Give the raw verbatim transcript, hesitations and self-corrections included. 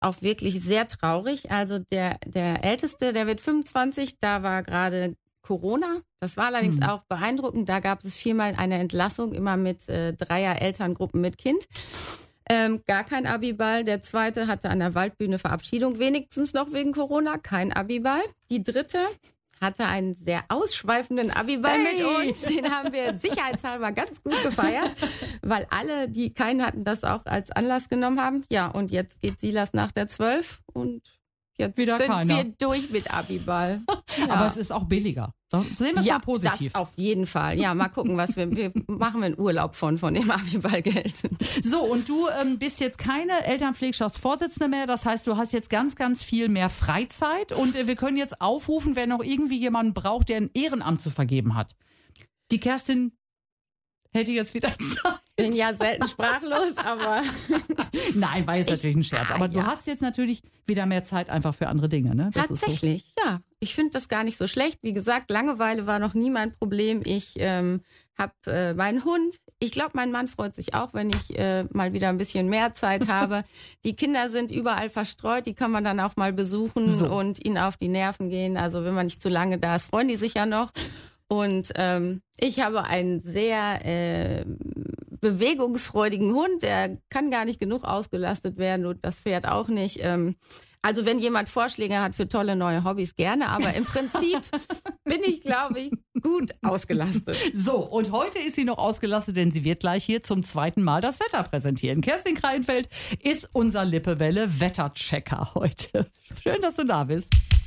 auch wirklich sehr traurig. Also der, der Älteste, der wird fünfundzwanzig, da war gerade Corona. Das war allerdings mhm. auch beeindruckend. Da gab es viermal eine Entlassung, immer mit äh, Dreier-Elterngruppen mit Kind. Ähm, gar kein Abiball. Der zweite hatte an der Waldbühne Verabschiedung, wenigstens noch wegen Corona, kein Abiball. Die dritte hatte einen sehr ausschweifenden Abiball hey. mit uns. Den haben wir sicherheitshalber ganz gut gefeiert, weil alle, die keinen hatten, das auch als Anlass genommen haben. Ja, und jetzt geht Silas nach der zwölf und jetzt Wieder sind keiner. wir durch mit Abiball. Ja. Aber es ist auch billiger. Das sehen wir es ja, mal positiv. Das auf jeden Fall. Ja, mal gucken, was wir, wir machen wir einen Urlaub von, von dem Abiballgeld. So, und du ähm, bist jetzt keine Elternpflegschaftsvorsitzende mehr. Das heißt, du hast jetzt ganz, ganz viel mehr Freizeit. Und äh, wir können jetzt aufrufen, wer noch irgendwie jemanden braucht, der ein Ehrenamt zu vergeben hat. Die Kerstin hätte jetzt wieder Zeit. Ich bin ja selten sprachlos, aber... Nein, war jetzt ich, natürlich ein Scherz. Aber ah, du ja. hast jetzt natürlich wieder mehr Zeit einfach für andere Dinge, ne? Das Tatsächlich, ist so. ja. Ich finde das gar nicht so schlecht. Wie gesagt, Langeweile war noch nie mein Problem. Ich ähm, habe äh, meinen Hund. Ich glaube, mein Mann freut sich auch, wenn ich äh, mal wieder ein bisschen mehr Zeit habe. Die Kinder sind überall verstreut. Die kann man dann auch mal besuchen so. und ihnen auf die Nerven gehen. Also wenn man nicht zu lange da ist, freuen die sich ja noch. Und ähm, ich habe einen sehr äh, bewegungsfreudigen Hund, der kann gar nicht genug ausgelastet werden und das Pferd auch nicht. Ähm, also wenn jemand Vorschläge hat für tolle neue Hobbys, gerne, aber im Prinzip bin ich, glaube ich, gut ausgelastet. So, und heute ist sie noch ausgelastet, denn sie wird gleich hier zum zweiten Mal das Wetter präsentieren. Kerstin Kreinfeld ist unser Lippewelle-Wetterchecker heute. Schön, dass du da bist.